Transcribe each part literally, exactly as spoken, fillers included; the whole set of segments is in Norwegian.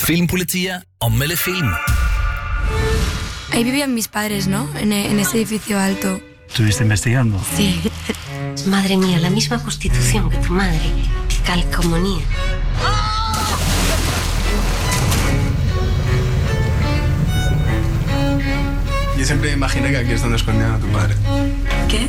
Filmpolitiet anmelder film. Ahí vivían mis padres, ¿no? En, en ese edificio alto. ¿Estuviste investigando? Sí. Madre mía, la misma constitución que tu madre. Qué calcomanía. Yo siempre imaginé que aquí es donde escondían a tu padre. ¿Qué?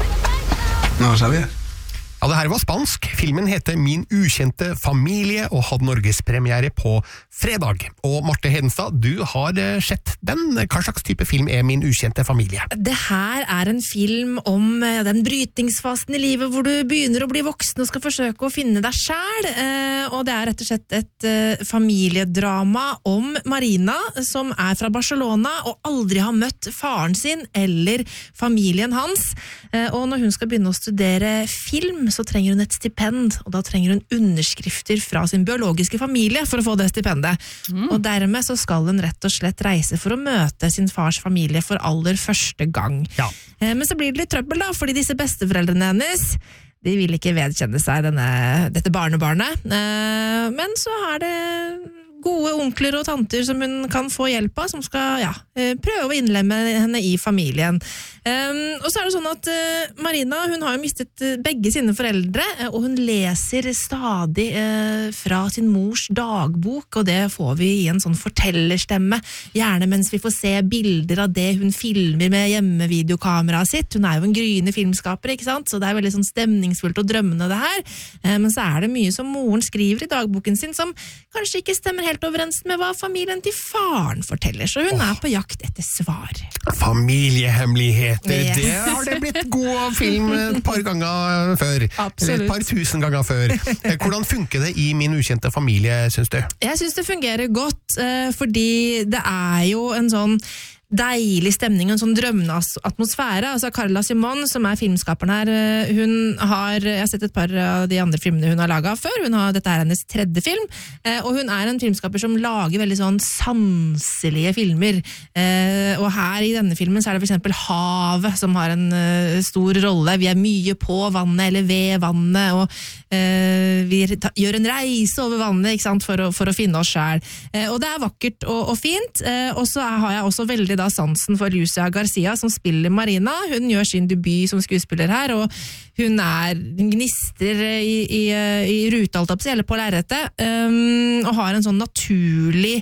No lo sabías. Ja, det her var spansk. Filmen heter Min ukjente familie og hadde norgespremiere på fredag. Og Marte Hedenstad, du har sett den. Hva slags type film er Min ukjente familie? Det her er en film om den brytningsfasen i livet hvor du begynner å bli voksen og skal forsøke å finne deg selv. Og det er rett og slett et familiedrama om Marina, som er fra Barcelona og aldri har møtt faren sin eller familien hans. Og når hun skal begynne å studere film, så trenger hun et stipend, og da trenger hun underskrifter fra sin biologiske familie for å få det stipendet. Mm. Og dermed så skal hun rett og slett reise for å møte sin fars familie for aller første gang. Ja. Men så blir det litt trøbbel da, fordi disse besteforeldrene hennes, de vil ikke vedkjenne seg denne, dette barnebarnet. Men så er det gode onkler og tanter som hun kan få hjelp av, som skal ja, prøve å innlemme henne i familien. Um, og så er det sånn at uh, Marina, hun har jo mistet begge sine foreldre, og hun leser stadig uh, fra sin mors dagbok, og det får vi i en sånn fortellerstemme, gjerne mens vi får se bilder av det hun filmer med hjemmevideokameraet sitt. Hun er jo en gryende filmskaper, ikke sant? Så det er veldig sånn stemningsfullt og drømmende det her. Uh, men så er det mye som moren skriver i dagboken sin, som kanskje ikke stemmer helt overens med hva familien til faren forteller, så hun oh. er på jakt etter svar. Familiehemmeligheter, yes. Det har det blitt god film et par ganger før. Absolutt. Eller et par tusen ganger før. Hvordan funker det i Min ukjente familie, synes du? Jeg synes det fungerer godt, fordi det er jo en sånn deilig stemning, en sånn drømmende atmosfære. Altså Carla Simón, som er filmskaperen her, hun har, jeg har sett et par av de andre filmene hun har laget før, hun har, dette er hennes tredje film, og hun er en filmskaper som lager veldig sånn sanselige filmer. Og her i denne filmen så er det for eksempel havet som har en stor rolle. Vi er mye på vannet, eller ved vannet, og vi gjør en reise over vannet, ikke sant, for å, for å finne oss selv. Og det er vakkert og, og fint, og så har jeg også veldig da sansen for Lucia Garcia, som spiller Marina. Hun gjør sin debut som skuespiller her, og hun er hun gnister i, i, i rutealtapet, eller på lerretet, um, og har en sånn naturlig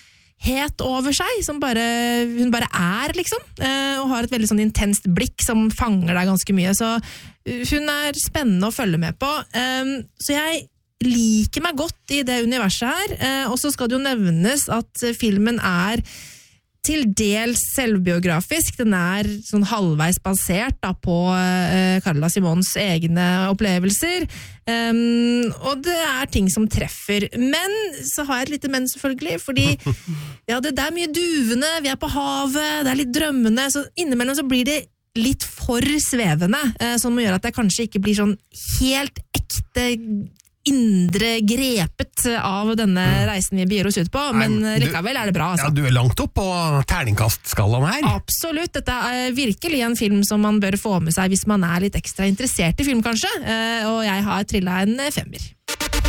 het over seg, som bare, hun bare er, liksom, uh, og har et veldig sånn intenst blikk som fanger deg ganske mye, så hun er spennende å følge med på. Um, så jeg liker meg godt i det universet her, uh, og så skal det jo nevnes at filmen er til dels selvbiografisk. Den er sånn halvveis basert da, på uh, Carla Simons egne opplevelser. Um, og det er ting som treffer. Men så har jeg et lite men selvfølgelig, fordi ja, det, det er mye duvende, vi er på havet, det er litt drømmende, så innimellom så blir det litt for svevende, uh, som gjør at jeg kanskje ikke blir sånn helt ekte indre grepet av denne reisen vi begir oss ut på, men Nei, du, likevel er det bra. Altså. Ja, du er langt opp på terningkastskalaen her. Absolutt, dette er virkelig en film som man bør få med seg hvis man er litt ekstra interessert i film kanskje, og jeg har trillet en femmer.